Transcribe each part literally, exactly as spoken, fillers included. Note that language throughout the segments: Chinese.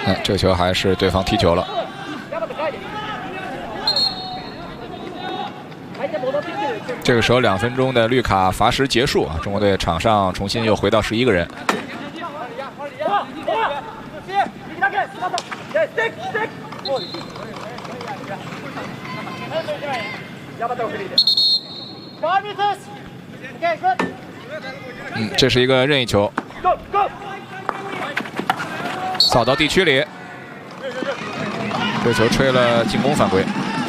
嗯，这球还是对方踢球了。这个时候两分钟的绿卡罚时结束啊，中国队场上重新又回到十一个人。嗯，这是一个任意球，扫到地区里，这球吹了进攻犯规。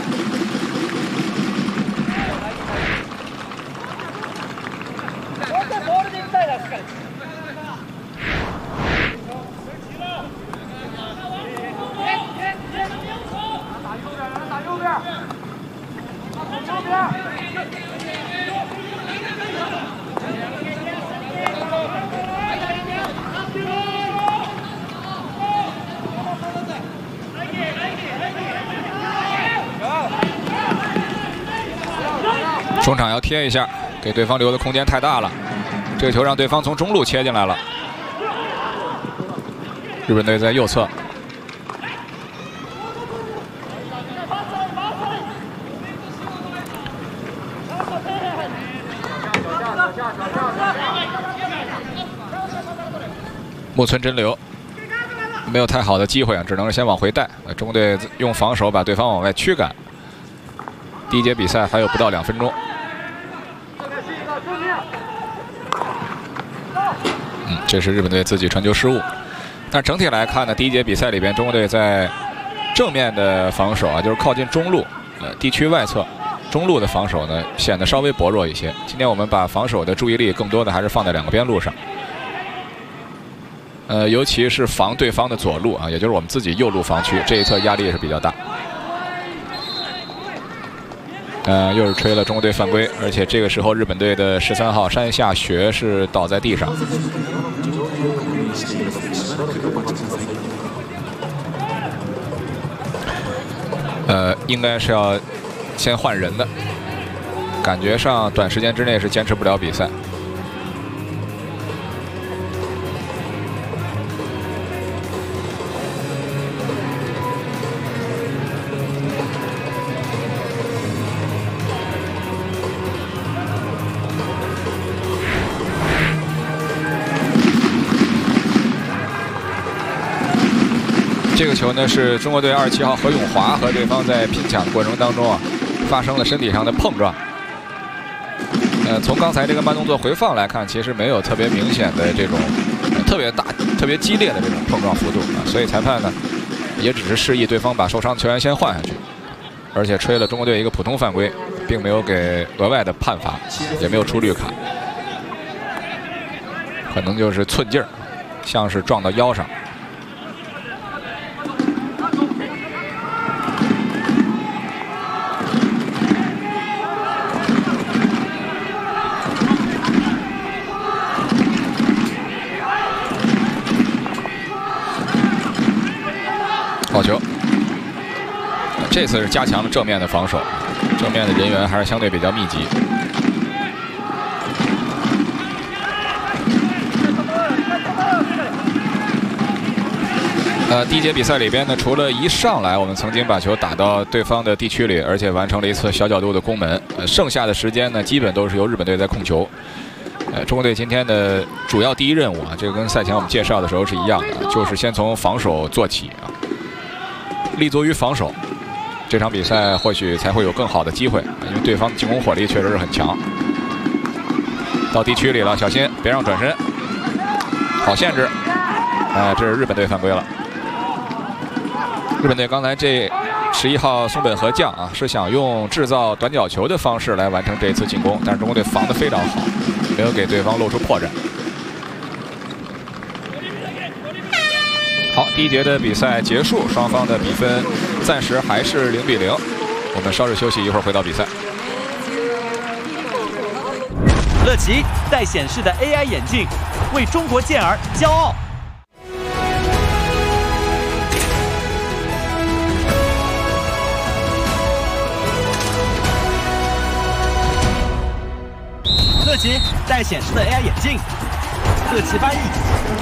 中场要贴一下，给对方留的空间太大了。这个球让对方从中路切进来了。日本队在右侧。木村真流没有太好的机会啊，只能是先往回带。中国队用防守把对方往外驱赶。第一节比赛还有不到两分钟。嗯，这是日本队自己传球失误。但整体来看呢，第一节比赛里边，中国队在正面的防守啊，就是靠近中路、呃地区外侧、中路的防守呢，显得稍微薄弱一些。今天我们把防守的注意力更多的还是放在两个边路上。呃，尤其是防对方的左路啊，也就是我们自己右路防区这一侧压力也是比较大。呃，又是吹了中国队犯规，而且这个时候日本队的十三号山下学是倒在地上。呃，应该是要先换人的，感觉上短时间之内是坚持不了比赛。这个球呢是中国队二十七号何永华和对方在拼抢的过程当中啊，发生了身体上的碰撞。呃，从刚才这个慢动作回放来看，其实没有特别明显的这种、呃、特别大、特别激烈的这种碰撞幅度啊，所以裁判呢也只是示意对方把受伤球员先换下去，而且吹了中国队一个普通犯规，并没有给额外的判罚，也没有出绿卡，可能就是寸劲儿，像是撞到腰上。好球！这次是加强了正面的防守，正面的人员还是相对比较密集。呃，第一节比赛里边呢，除了一上来我们曾经把球打到对方的地区里，而且完成了一次小角度的攻门，呃，剩下的时间呢，基本都是由日本队在控球。呃，中国队今天的主要第一任务啊，这个跟赛前我们介绍的时候是一样的，就是先从防守做起啊。立足于防守，这场比赛或许才会有更好的机会，因为对方进攻火力确实是很强。到地区里了，小心别让转身，好限制。哎、呃，这是日本队犯规了。日本队刚才这十一号松本和将啊，是想用制造短角球的方式来完成这一次进攻，但是中国队防得非常好，没有给对方露出破绽。好，第一节的比赛结束，双方的比分暂时还是零比零。我们稍事休息，一会儿回到比赛。 乐奇带显示的 A I 眼镜，为中国健儿骄傲。乐奇带显示的 A I 眼镜，乐奇翻译。